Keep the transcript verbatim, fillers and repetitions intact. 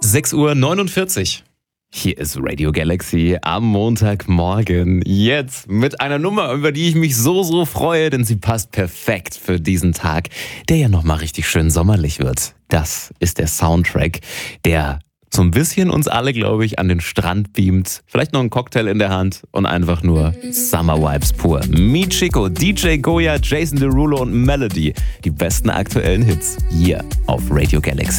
sechs Uhr neunundvierzig. Hier ist Radio Galaxy am Montagmorgen. Jetzt mit einer Nummer, über die ich mich so, so freue, denn sie passt perfekt für diesen Tag, der ja nochmal richtig schön sommerlich wird. Das ist der Soundtrack, der so ein bisschen uns alle, glaube ich, an den Strand beamt. Vielleicht noch ein Cocktail in der Hand und einfach nur Summer Vibes pur. Michiko, D J Goya, Jason Derulo und Melody. Die besten aktuellen Hits hier auf Radio Galaxy.